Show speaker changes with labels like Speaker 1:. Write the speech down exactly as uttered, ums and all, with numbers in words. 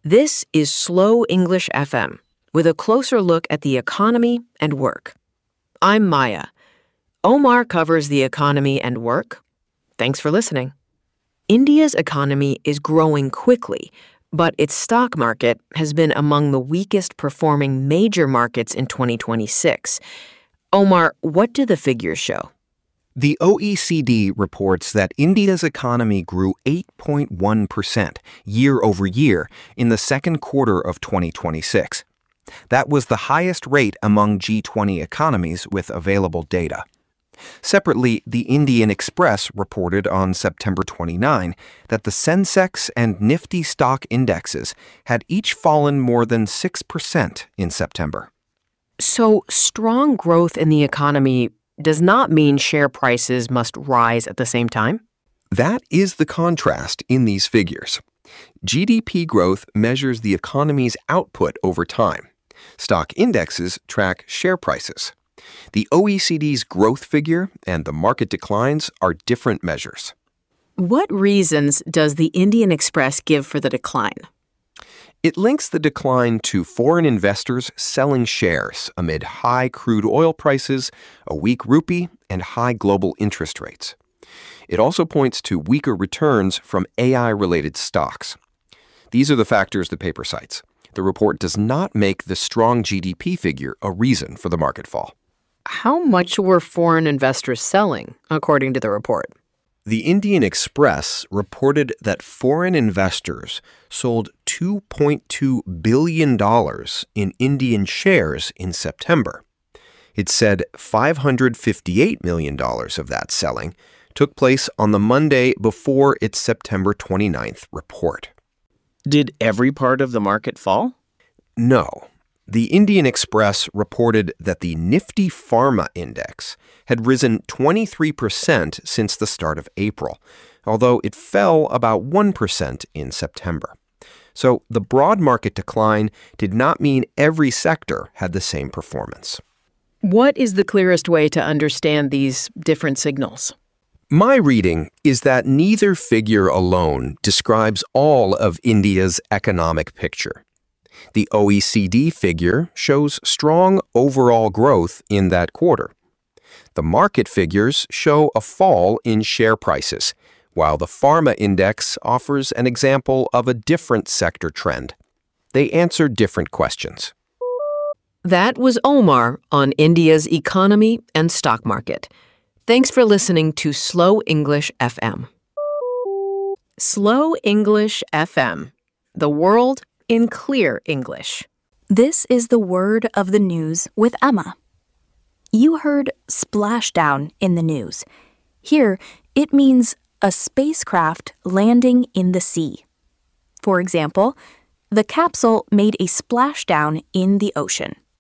Speaker 1: This is Slow English F M, with a closer look at the economy and work. I'm Maya. Omar covers the economy and work. Thanks for listening. India's economy is growing quickly, but its stock market has been among the weakest performing major markets in twenty twenty-six. Omar, what do the figures show?
Speaker 2: The O E C D reports that India's economy grew eight point one percent year over year in the second quarter of twenty twenty-six. That was the highest rate among G twenty economies with available data. Separately, the Indian Express reported on September twenty-ninth that the Sensex and Nifty stock indexes had each fallen more than six percent in September.
Speaker 1: So, strong growth in the economy does not mean share prices must rise at the same time?
Speaker 2: That is the contrast in these figures. G D P growth measures the economy's output over time. Stock indexes track share prices. The O E C D's growth figure and the market declines are different measures.
Speaker 1: What reasons does the Indian Express give for the decline?
Speaker 2: It links the decline to foreign investors selling shares amid high crude oil prices, a weak rupee, and high global interest rates. It also points to weaker returns from A I-related stocks. These are the factors the paper cites. The report does not make the strong G D P figure a reason for the market fall.
Speaker 1: How much were foreign investors selling, according to the report?
Speaker 2: The Indian Express reported that foreign investors sold two point two billion dollars in Indian shares in September. It said five hundred fifty-eight million dollars of that selling took place on the Monday before its September twenty-ninth report.
Speaker 3: Did every part of the market fall?
Speaker 2: No. The Indian Express reported that the Nifty Pharma Index had risen twenty-three percent since the start of April, although it fell about one percent in September. So the broad market decline did not mean every sector had the same performance.
Speaker 1: What is the clearest way to understand these different signals?
Speaker 2: My reading is that neither figure alone describes all of India's economic picture. The O E C D figure shows strong overall growth in that quarter. The market figures show a fall in share prices, while the pharma index offers an example of a different sector trend. They answer different questions.
Speaker 1: That was Omar on India's economy and stock market. Thanks for listening to Slow English F M. Slow English F M. The world in clear English.
Speaker 4: This is the word of the news with Emma. You heard splashdown in the news. Here, it means a spacecraft landing in the sea. For example, the capsule made a splashdown in the ocean.